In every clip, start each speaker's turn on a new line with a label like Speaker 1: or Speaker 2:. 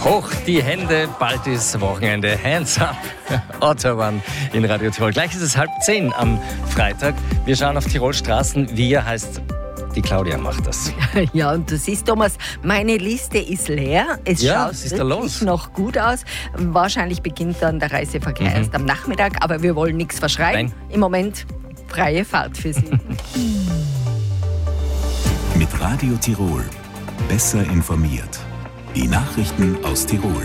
Speaker 1: Hoch die Hände, bald ist Wochenende. Hands up, Autobahn in Radio Tirol. Gleich ist es 9:30 am Freitag. Wir schauen auf Tirol Straßen. Wir heißt die Claudia macht das.
Speaker 2: Ja, und du siehst, Thomas, meine Liste ist leer. Es schaut wirklich noch gut aus. Wahrscheinlich beginnt dann der Reiseverkehr erst am Nachmittag, aber wir wollen nichts verschreiben. Nein. Im Moment freie Fahrt für Sie.
Speaker 3: Mit Radio Tirol. Besser informiert. Die Nachrichten aus Tirol.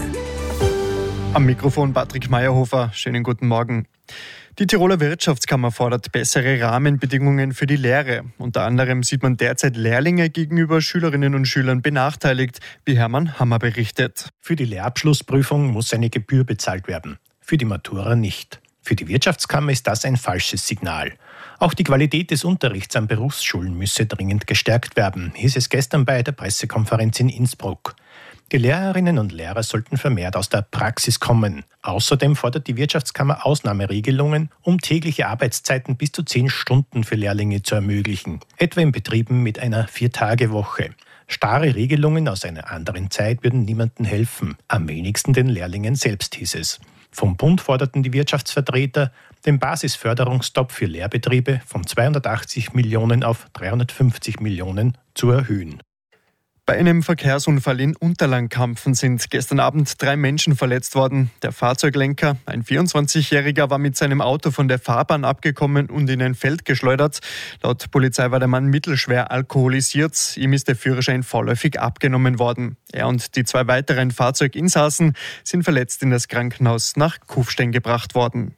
Speaker 4: Am Mikrofon Patrick Meyerhofer. Schönen guten Morgen. Die Tiroler Wirtschaftskammer fordert bessere Rahmenbedingungen für die Lehre. Unter anderem sieht man derzeit Lehrlinge gegenüber Schülerinnen und Schülern benachteiligt, wie Hermann Hammer berichtet.
Speaker 5: Für die Lehrabschlussprüfung muss eine Gebühr bezahlt werden, für die Matura nicht. Für die Wirtschaftskammer ist das ein falsches Signal. Auch die Qualität des Unterrichts an Berufsschulen müsse dringend gestärkt werden, hieß es gestern bei der Pressekonferenz in Innsbruck. Die Lehrerinnen und Lehrer sollten vermehrt aus der Praxis kommen. Außerdem fordert die Wirtschaftskammer Ausnahmeregelungen, um tägliche Arbeitszeiten bis zu 10 Stunden für Lehrlinge zu ermöglichen, etwa in Betrieben mit einer 4-Tage-Woche. Starre Regelungen aus einer anderen Zeit würden niemandem helfen, am wenigsten den Lehrlingen selbst, hieß es. Vom Bund forderten die Wirtschaftsvertreter, den Basisförderungstopf für Lehrbetriebe von 280 Millionen auf 350 Millionen zu erhöhen.
Speaker 4: Bei einem Verkehrsunfall in Unterlangkampfen sind gestern Abend 3 Menschen verletzt worden. Der Fahrzeuglenker, ein 24-Jähriger, war mit seinem Auto von der Fahrbahn abgekommen und in ein Feld geschleudert. Laut Polizei war der Mann mittelschwer alkoholisiert. Ihm ist der Führerschein vorläufig abgenommen worden. Er und die 2 weiteren Fahrzeuginsassen sind verletzt in das Krankenhaus nach Kufstein gebracht worden.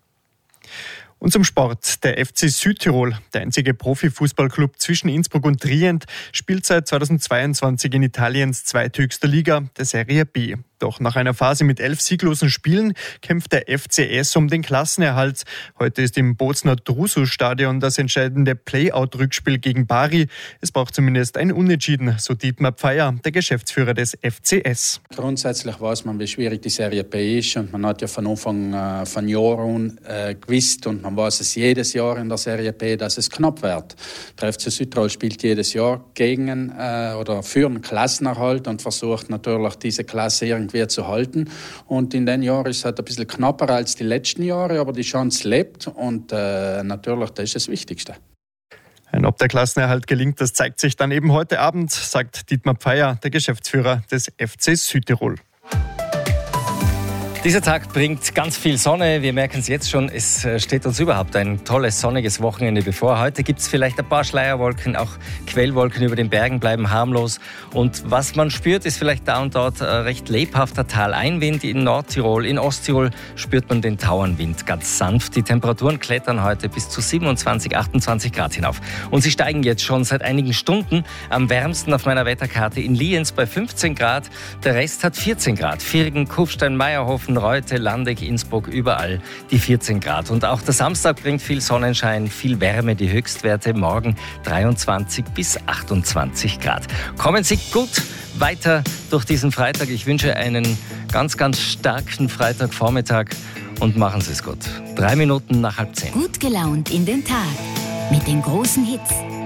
Speaker 4: Und zum Sport. Der FC Südtirol, der einzige Profifußballclub zwischen Innsbruck und Trient, spielt seit 2022 in Italiens zweithöchster Liga, der Serie B. Doch nach einer Phase mit 11 sieglosen Spielen kämpft der FCS um den Klassenerhalt. Heute ist im Bozner Drusus-Stadion das entscheidende Play-Out-Rückspiel gegen Bari. Es braucht zumindest ein Unentschieden, so Dietmar Pfeier, der Geschäftsführer des FCS.
Speaker 6: Grundsätzlich weiß man, wie schwierig die Serie B ist, und man hat ja von Anfang von Jahren gewusst, und man weiß es jedes Jahr in der Serie B, dass es knapp wird. Der FC Südtirol spielt jedes Jahr gegen oder für einen Klassenerhalt und versucht natürlich diese Klasse irgendwie zu halten. Und in den Jahren ist es halt ein bisschen knapper als die letzten Jahre, aber die Chance lebt, und natürlich, das ist das Wichtigste.
Speaker 4: Ob der Klassenerhalt gelingt, das zeigt sich dann eben heute Abend, sagt Dietmar Pfeier, der Geschäftsführer des FC Südtirol.
Speaker 1: Dieser Tag bringt ganz viel Sonne. Wir merken es jetzt schon, es steht uns überhaupt ein tolles sonniges Wochenende bevor. Heute gibt es vielleicht ein paar Schleierwolken, auch Quellwolken über den Bergen bleiben harmlos. Und was man spürt, ist vielleicht da und dort recht lebhafter Taleinwind in Nordtirol. In Osttirol spürt man den Tauernwind ganz sanft. Die Temperaturen klettern heute bis zu 27, 28 Grad hinauf. Und sie steigen jetzt schon seit einigen Stunden. Am wärmsten auf meiner Wetterkarte in Lienz bei 15 Grad. Der Rest hat 14 Grad. Viergen, Kufstein, Meierhofen, Reute, Landeck, Innsbruck, überall die 14 Grad. Und auch der Samstag bringt viel Sonnenschein, viel Wärme. Die Höchstwerte morgen 23 bis 28 Grad. Kommen Sie gut weiter durch diesen Freitag. Ich wünsche einen ganz, ganz starken Freitagvormittag und machen Sie es gut. 3 Minuten nach 9:30.
Speaker 7: Gut gelaunt in den Tag mit den großen Hits.